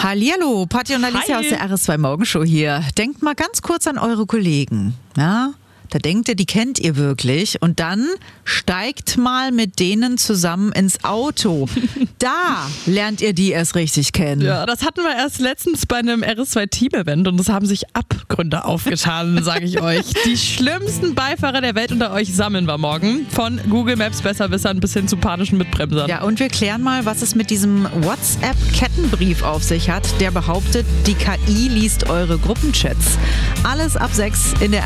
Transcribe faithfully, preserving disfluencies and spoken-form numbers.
Hallihallo, Patti und Alicia Hi. aus der R S zwei Morgenshow hier. Denkt mal ganz kurz an eure Kollegen. Ja? Da denkt ihr, die kennt ihr wirklich. Und dann steigt mal mit denen zusammen ins Auto. Da lernt ihr die erst richtig kennen. Ja, das hatten wir erst letztens bei einem R S zwei Team-Event und es haben sich Abgründe aufgetan, sage ich euch. Die schlimmsten Beifahrer der Welt unter euch sammeln wir morgen. Von Google Maps Besserwissern bis hin zu panischen Mitbremsern. Ja, und wir klären mal, was es mit diesem WhatsApp-Kettenbrief auf sich hat, der behauptet, die K I liest eure Gruppenchats. Alles ab sechs in der